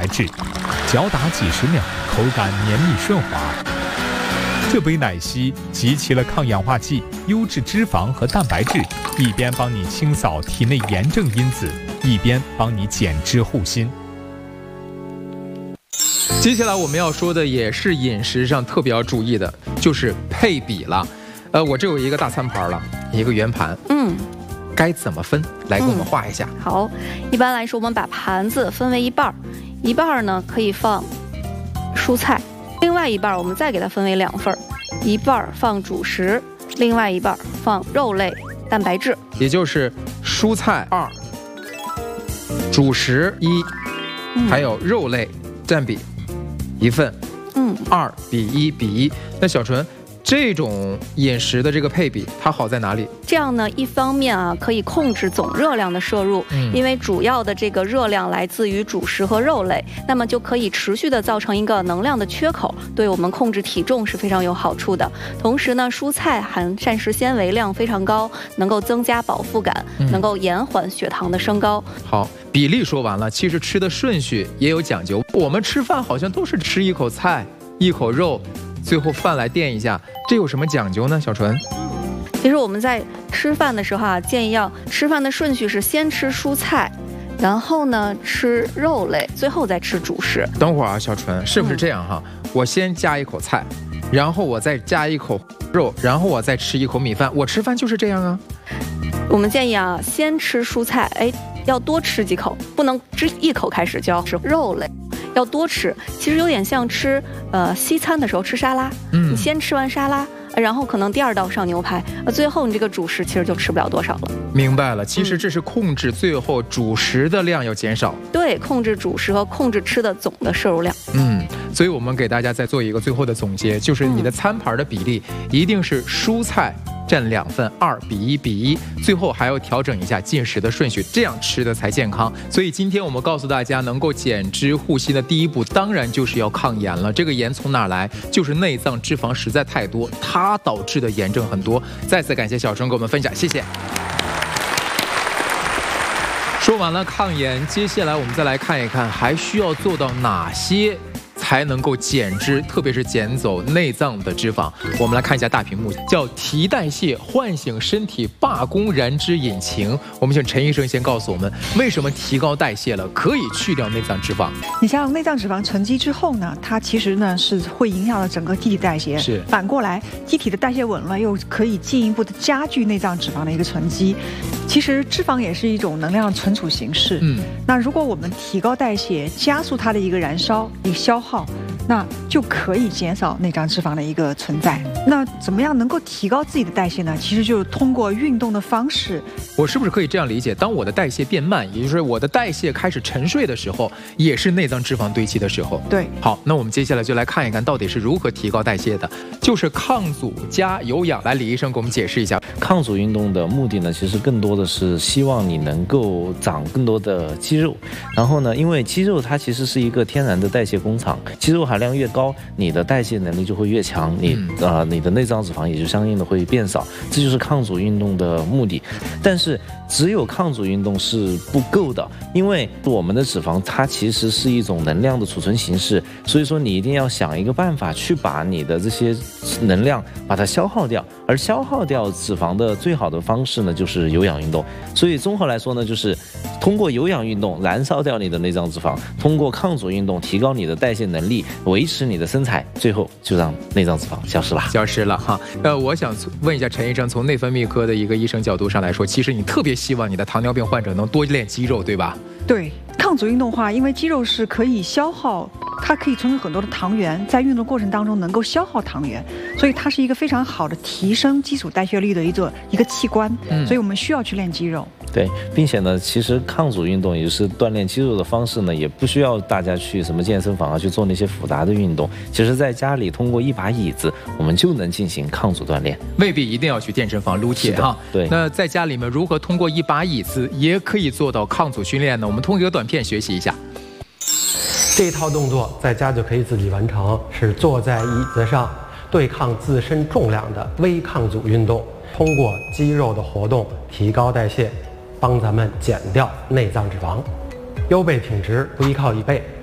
质，嚼打几十秒，口感绵密顺滑。这杯奶昔集齐了抗氧化剂、优质脂肪和蛋白质，一边帮你清扫体内炎症因子，一边帮你减脂护心。 接下来我们要说的也是饮食上特别要注意的，就是配比了。我这有一个大餐盘了，一个圆盘，该怎么分？来给我们画一下。 好，一般来说，我们把盘子分为一半，一半呢可以放蔬菜，另外一半我们再给它分为2份，一半放主食，另外一半放肉类、蛋白质， 也就是蔬菜2，主食1，还有肉类占比1份，2比1比1。那小纯，这种饮食的这个配比，它好在哪里？ 这样呢，一方面啊，可以控制总热量的摄入，因为主要的这个热量来自于主食和肉类，那么就可以持续的造成一个能量的缺口，对我们控制体重是非常有好处的。同时呢，蔬菜含膳食纤维量非常高，能够增加饱腹感，能够延缓血糖的升高。 好，比例说完了，其实吃的顺序也有讲究。我们吃饭好像都是吃一口菜，一口肉，最后饭来垫一下，这有什么讲究呢？小纯？ 其实我们在吃饭的时候啊，建议要吃饭的顺序是先吃蔬菜，然后呢吃肉类，最后再吃主食。 等会儿啊，小纯，是不是这样哈？我先加一口菜，然后我再加一口肉，然后我再吃一口米饭。我吃饭就是这样啊。 我们建议啊，先吃蔬菜，要多吃几口，不能只一口开始就要吃肉类。要多吃，其实有点像吃西餐的时候吃沙拉，你先吃完沙拉，然后可能第2道上牛排，最后你这个主食其实就吃不了多少了。 明白了，其实这是控制最后主食的量要减少。 对，控制主食和控制吃的总的摄入量。 所以我们给大家再做一个最后的总结，就是你的餐盘的比例一定是蔬菜占2份，2比1比1，最后还要调整一下进食的顺序，这样吃的才健康。所以今天我们告诉大家，能够减脂护心的第一步，当然就是要抗炎了。这个炎从哪来？就是内脏脂肪实在太多，它导致的炎症很多。再次感谢小纯给我们分享，谢谢。说完了抗炎，接下来我们再来看一看，还需要做到哪些才能够减脂，特别是减走内脏的脂肪。我们来看一下大屏幕，叫提代谢，唤醒身体罢工燃脂引擎。我们请陈医生先告诉我们，为什么提高代谢了可以去掉内脏脂肪？ 你像内脏脂肪沉积之后呢，它其实呢是会影响到整个机体代谢。 是反过来，机体的代谢稳了，又可以进一步的加剧内脏脂肪的一个沉积。其实脂肪也是一种能量的存储形式。那如果我们提高代谢，加速它的一个燃烧、一个消耗，那就可以减少内脏脂肪的一个存在。那怎么样能够提高自己的代谢呢？其实就是通过运动的方式。 我是不是可以这样理解？当我的代谢变慢，也就是我的代谢开始沉睡的时候，也是内脏脂肪堆积的时候。 对。 好，那我们接下来就来看一看到底是如何提高代谢的，就是抗阻加有氧。来，李医生给我们解释一下。 抗阻运动的目的呢，其实更多的是希望你能够长更多的肌肉。然后呢，因为肌肉它其实是一个天然的代谢工厂，肌肉含量越高，你的代谢能力就会越强，你的内脏脂肪也就相应的会变少，这就是抗阻运动的目的。但是只有抗阻运动是不够的，因为我们的脂肪它其实是一种能量的储存形式，所以说你一定要想一个办法去把你的这些能量把它消耗掉，而消耗掉脂肪的最好的方式呢，就是有氧运动。所以综合来说呢，就是通过有氧运动燃烧掉你的内脏脂肪，通过抗阻运动提高你的代谢能力，维持你的身材，最后就让内脏脂肪消失了哈。 我想问一下陈医生，从内分泌科的一个医生角度上来说，其实你特别希望你的糖尿病患者能多练肌肉，对吧？ 对，抗阻运动的话，因为肌肉是可以消耗，它可以存很多的糖原，在运动过程当中能够消耗糖原，所以它是一个非常好的提升基础代谢率的一个器官。所以我们需要去练肌肉。 对，并且呢，其实抗阻运动也就是锻炼肌肉的方式呢，也不需要大家去什么健身房啊去做那些复杂的运动。其实在家里通过一把椅子，我们就能进行抗阻锻炼， 未必一定要去健身房撸铁哈。 对， 那在家里面如何通过一把椅子也可以做到抗阻训练呢？我们通过一个短片学习一下。 这一套动作在家就可以自己完成，是坐在椅子上对抗自身重量的微抗阻运动，通过肌肉的活动提高代谢，帮咱们减掉内脏脂肪。腰背挺直，不依靠椅背，